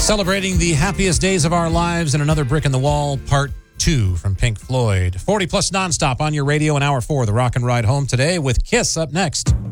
Celebrating the happiest days of our lives and another brick in the wall, part 2 from Pink Floyd. 40 plus nonstop on your radio in hour 4, the Rock and Ride Home today with Kiss up next.